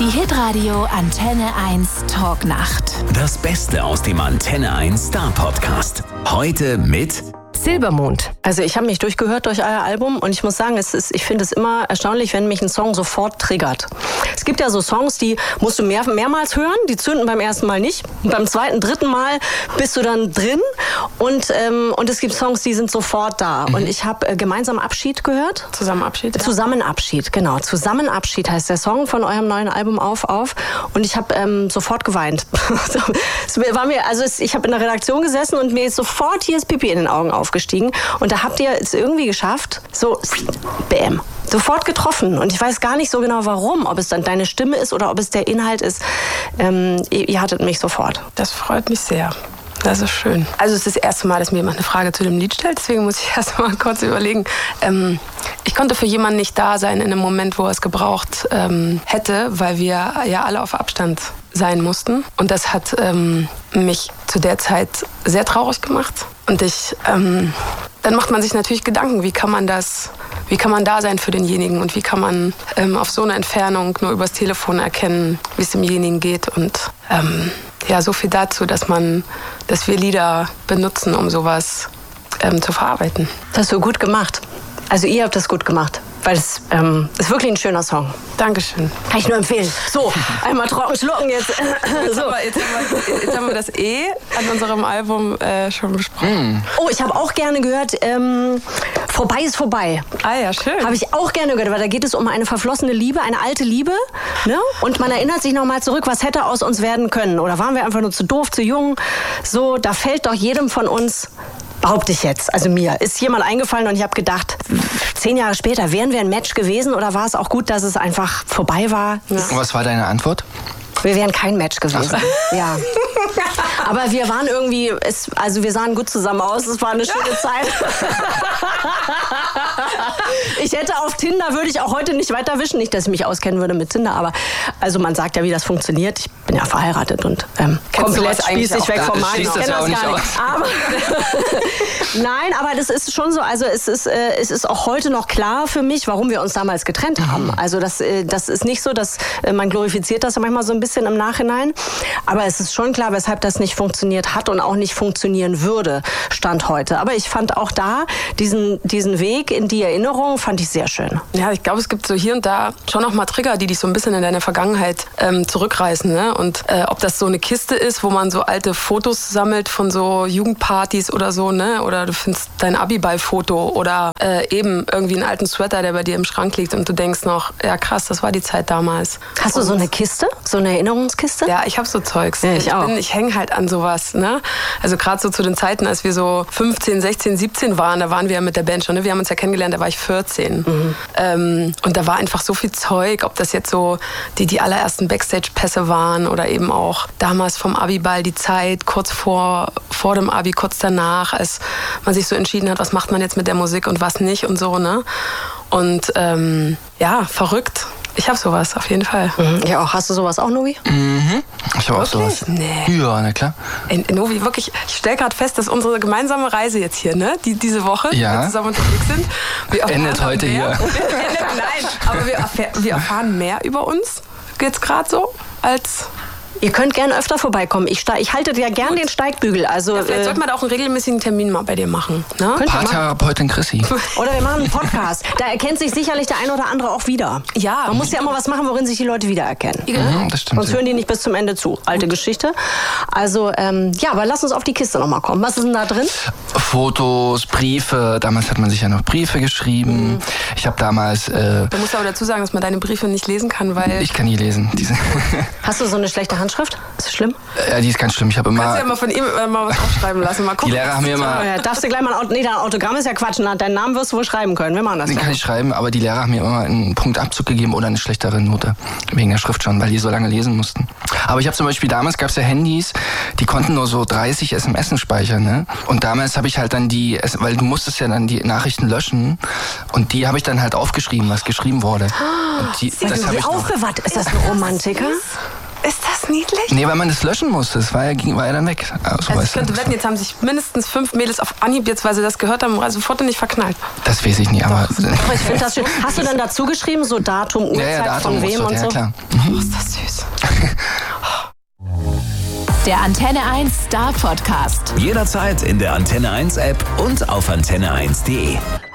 Die Hitradio Antenne 1 Talknacht. Das Beste aus dem Antenne 1 Star Podcast. Heute mit Silbermond. Also ich habe mich durchgehört durch euer Album und ich muss sagen, ich finde es immer erstaunlich, wenn mich ein Song sofort triggert. Es gibt ja so Songs, die musst du mehrmals hören, die zünden beim ersten Mal nicht. Und beim zweiten, dritten Mal bist du dann drin und es gibt Songs, die sind sofort da. Und ich habe Gemeinsam Abschied gehört. Zusammenabschied? Ja. Zusammenabschied, genau. Zusammenabschied heißt der Song von eurem neuen Album Auf. Und ich habe sofort geweint. Ich habe in der Redaktion gesessen und mir ist sofort hier das Pipi in den Augen aufgestiegen. Und da habt ihr es irgendwie geschafft, so bäm, sofort getroffen. Und ich weiß gar nicht so genau warum, ob es dann deine Stimme ist oder ob es der Inhalt ist. Ihr hattet mich sofort. Das freut mich sehr. Das ist schön. Also es ist das erste Mal, dass mir jemand eine Frage zu dem Lied stellt, deswegen muss ich erst mal kurz überlegen. Ich konnte für jemanden nicht da sein in einem Moment, wo er es gebraucht hätte, weil wir ja alle auf Abstand sein mussten. Und das hat mich zu der Zeit sehr traurig gemacht. Und dann macht man sich natürlich Gedanken, wie kann man da sein für denjenigen und wie kann man auf so eine Entfernung nur übers Telefon erkennen, wie es demjenigen geht. Und so viel dazu, dass wir Lieder benutzen, um sowas zu verarbeiten. Das hast du gut gemacht. Also ihr habt das gut gemacht. Weil es ist wirklich ein schöner Song. Dankeschön. Kann ich nur empfehlen. So, einmal trocken schlucken jetzt. Jetzt haben wir das an unserem Album schon besprochen. Oh, ich habe auch gerne gehört, Vorbei ist vorbei. Ah ja, schön. Habe ich auch gerne gehört, weil da geht es um eine verflossene Liebe, eine alte Liebe. Ne? Und man erinnert sich nochmal zurück, was hätte aus uns werden können. Oder waren wir einfach nur zu doof, zu jung? So, da fällt doch jedem von uns, behaupte ich jetzt, also mir, ist jemand eingefallen und ich habe gedacht, 10 Jahre später, wären wir ein Match gewesen oder war es auch gut, dass es einfach vorbei war? Ja. Was war deine Antwort? Wir wären kein Match gewesen. Ja. Aber wir waren irgendwie, wir sahen gut zusammen aus, es war eine schöne Zeit. Ich hätte auf Tinder, würde ich auch heute nicht weiter wischen. Nicht, dass ich mich auskennen würde mit Tinder, aber also man sagt ja, wie das funktioniert. Ich bin ja verheiratet und komplett spießig weg vom Markt. Ich kenne das gar nicht. Aber nein, aber das ist schon so, also es ist auch heute noch klar für mich, warum wir uns damals getrennt haben. Also das ist nicht so, dass man glorifiziert das ja manchmal so ein bisschen im Nachhinein. Aber es ist schon klar, weshalb das nicht funktioniert hat und auch nicht funktionieren würde, Stand heute. Aber ich fand auch da diesen Weg in die Erinnerung, fand ich sehr schön. Ja, ich glaube, es gibt so hier und da schon noch mal Trigger, die dich so ein bisschen in deine Vergangenheit zurückreißen. Ne? Und ob das so eine Kiste ist, wo man so alte Fotos sammelt von so Jugendpartys oder so, ne? Oder du findest dein Abiball-Foto oder eben irgendwie einen alten Sweater, der bei dir im Schrank liegt und du denkst noch, ja krass, das war die Zeit damals. Hast du so eine Kiste? So eine Erinnerungskiste? Ja, ich habe so Zeugs. Ja, ich hänge halt an sowas. Ne? Also gerade so zu den Zeiten, als wir so 15, 16, 17 waren, da waren wir ja mit der Band schon. Ne? Wir haben uns ja kennengelernt, da war ich 14. Und da war einfach so viel Zeug, ob das jetzt so die allerersten Backstage-Pässe waren oder eben auch damals vom Abiball die Zeit, kurz vor dem Abi, kurz danach, als man sich so entschieden hat, was macht man jetzt mit der Musik und was nicht und so. Ne? Und verrückt. Ich habe sowas, auf jeden Fall. Ja, auch. Hast du sowas auch, Novi? Ich habe auch sowas. Nee. Ja, na klar. Novi, wirklich, ich stelle gerade fest, dass unsere gemeinsame Reise jetzt hier, ne, diese Woche, die wir zusammen unterwegs sind, endet heute hier. Nein, aber wir erfahren mehr über uns, geht's gerade so, als... Ihr könnt gerne öfter vorbeikommen. Ich halte ja gern den Steigbügel. Also, vielleicht sollte man da auch einen regelmäßigen Termin mal bei dir machen. Ne? Paartherapeutin Chrissy. Oder wir machen einen Podcast. Da erkennt sich sicherlich der ein oder andere auch wieder. Ja. Man muss ja immer was machen, worin sich die Leute wiedererkennen. Das stimmt. Sonst hören die nicht bis zum Ende zu. Alte Geschichte. Also, aber lass uns auf die Kiste nochmal kommen. Was ist denn da drin? Fotos, Briefe. Damals hat man sich ja noch Briefe geschrieben. Ich habe damals... Du musst aber dazu sagen, dass man deine Briefe nicht lesen kann, weil... Ich kann nie lesen. Hast du so eine schlechte Handschrift? Ist das schlimm? Ja, die ist ganz schlimm. Ich habe immer... Kannst du ja mal von ihm mal was aufschreiben lassen. Mal gucken. Die Lehrer haben mir immer... Ja, darfst du gleich mal... dein Autogramm ist ja Quatsch. Deinen Namen wirst du wohl schreiben können. Wir machen das. Den kann ich schreiben, aber die Lehrer haben mir immer einen Punktabzug gegeben oder eine schlechtere Note. Wegen der Schrift schon, weil die so lange lesen mussten. Aber ich habe zum Beispiel, damals gab es ja Handys, die konnten nur so 30 SMS speichern. Ne? Und damals habe ich halt dann weil du musstest ja dann die Nachrichten löschen. Und die habe ich dann halt aufgeschrieben, was geschrieben wurde. Und das habe ich aufbewahrt. Ist das ein Romantiker? Ist das das niedlich? Nee, weil man das löschen musste. Das war ja dann weg. Also ich könnte wetten, jetzt haben sich mindestens 5 Mädels auf Anhieb, jetzt, weil sie das gehört haben, sofort nicht verknallt. Das weiß ich nicht, aber... ich finde das schön. Hast du dann dazu geschrieben, so Datum, Uhrzeit, Datum, von wem Uhrzeit, und so? Ja, klar. Oh, ist das süß. Der Antenne 1 Star Podcast. Jederzeit in der Antenne 1 App und auf antenne1.de.